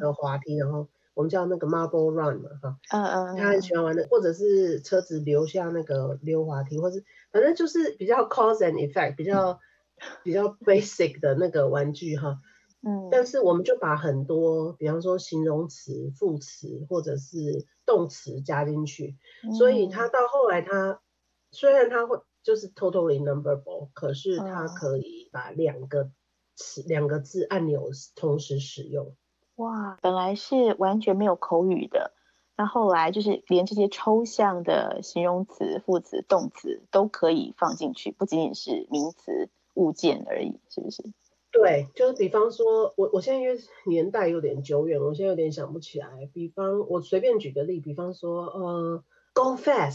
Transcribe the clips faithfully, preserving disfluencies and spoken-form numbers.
个滑梯，然后我们叫那个 Marble Run 嘛，哈， 嗯嗯他很喜欢玩的，或者是车子留下那个溜滑梯，或是反正就是比较 cause and effect， 比较比较 basic 的那个玩具哈。 嗯， 但是我们就把很多，比方说形容词、副词或者是动词加进去，所以他到后来他虽然他会就是 totally numberable， 可是他可以把两个词两个字按钮同时使用。 哇，本来是完全没有口语的，那后来就是连这些抽象的形容词、副词、动词都可以放进去，不仅仅是名词、物件而已，是不是？ 对，就是比方说，我我现在因为年代有点久远，我现在有点想不起来。比方我随便举个例，比方说，呃，go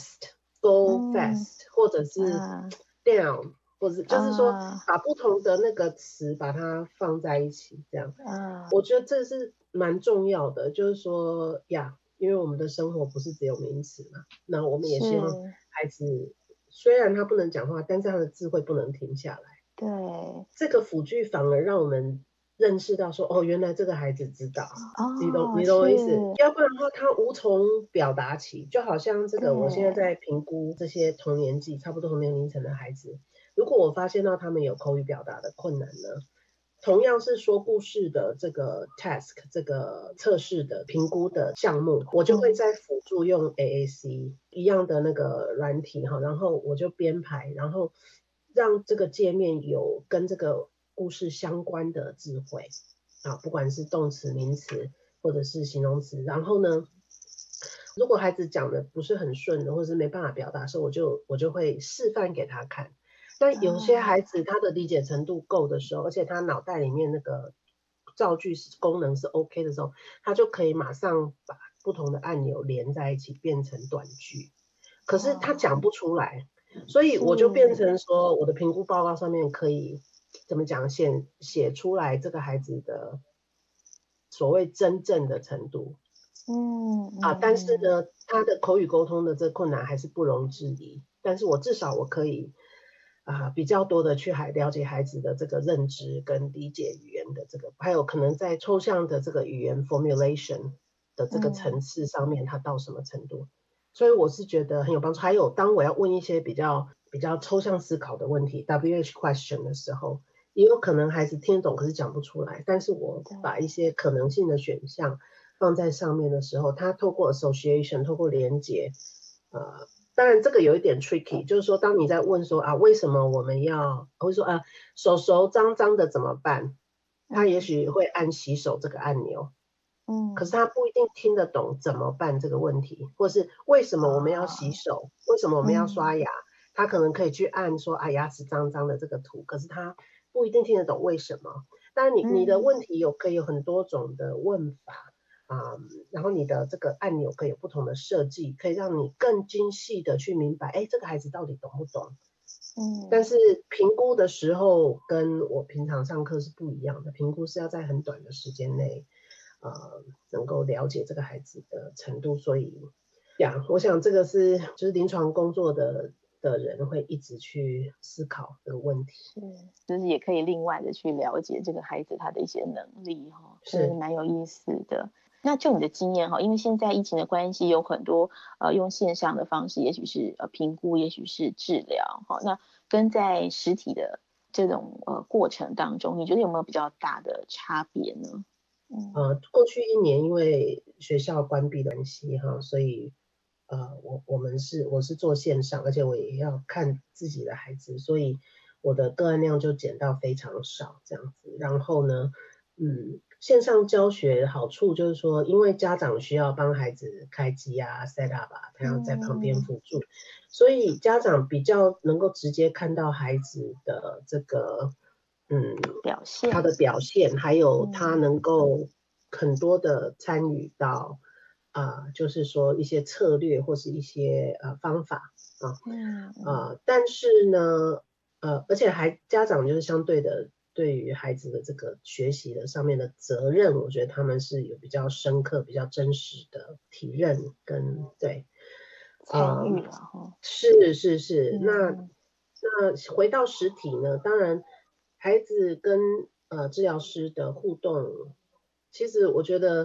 fast，go fast，、嗯、或者是 down，、啊、或者就是说、啊、把不同的那个词把它放在一起，这样。啊、我觉得这是蛮重要的，就是说呀，因为我们的生活不是只有名词嘛，那我们也希望孩子虽然他不能讲话，但是他的智慧不能停下来。 对， 这个辅具反而让我们认识到说，哦，原来这个孩子知道，哦、你懂你懂我意思？要不然的话，他无从表达起。就好像这个，我现在在评估这些同年纪、差不多同年龄层的孩子，如果我发现到他们有口语表达的困难呢，同样是说故事的这个 task， 这个测试的评估的项目，我就会再辅助用 A A C 一样的那个软体哈，然后我就编排，然后让这个界面有跟这个故事相关的智慧啊，不管是动词、名词或者是形容词。然后呢，如果孩子讲的不是很顺的，或者是没办法表达的时候，我就我就会示范给他看。但有些孩子他的理解程度够的时候，而且他脑袋里面那个造句功能是 OK 的时候，他就可以马上把不同的按钮连在一起变成短句。可是他讲不出来，所以我就变成说，我的评估报告上面可以怎么讲，写写出来这个孩子的所谓真正的程度。嗯啊，但是呢，他的口语沟通的这困难还是不容置疑。但是我至少我可以啊、呃、比较多的去还了解孩子的这个认知跟理解语言的这个，还有可能在抽象的这个语言 formulation 的这个层次上面，他到什么程度？所以我是觉得很有帮助。还有当我要问一些比较比较抽象思考的问题 W H question 的时候，也有可能孩子听得懂，可是讲不出来。但是我把一些可能性的选项放在上面的时候，他透过 association， 透过连结，呃，当然这个有一点 tricky， 就是说当你在问说啊，为什么我们要，会说啊，手手脏脏的怎么办？他也许会按洗手这个按钮。嗯，可是他不一定听得懂怎么办这个问题，或是为什么我们要洗手，啊、为什么我们要刷牙，嗯、他可能可以去按说啊牙齿脏脏的这个图，可是他不一定听得懂为什么。当然你你的问题有可以有很多种的问法啊、嗯，然后你的这个按钮可以有不同的设计，可以让你更精细的去明白，哎，这个孩子到底懂不懂？嗯，但是评估的时候跟我平常上课是不一样的，评估是要在很短的时间内。呃，能够了解这个孩子的程度，所以呀，我想这个是就是临床工作的的人会一直去思考这个问题。 是，就是也可以另外的去了解这个孩子他的一些能力哈，是蛮有意思的。那就你的经验哈，因为现在疫情的关系，有很多呃用线上的方式，也许是呃评估，也许是治疗哈。那跟在实体的这种呃过程当中，你觉得有没有比较大的差别呢？ 呃，过去一年因为学校关闭的关系哈，所以呃，我我们是我是做线上，而且我也要看自己的孩子，所以我的个案量就减到非常少这样子。然后呢，嗯，线上教学好处就是说，因为家长需要帮孩子开机啊、set up 啊，他要在旁边辅助，嗯、所以家长比较能够直接看到孩子的这个。嗯， 表现他的表现，还有他能够很多的参与到啊、呃，就是说一些策略或是一些呃方法啊，嗯呃，但是呢，呃，而且还家长就是相对的对于孩子的这个学习的上面的责任，我觉得他们是有比较深刻、比较真实的体认跟对参与了哈， 是是是，嗯、那那回到实体呢，当然。孩子跟呃治疗师的互动，其实我觉得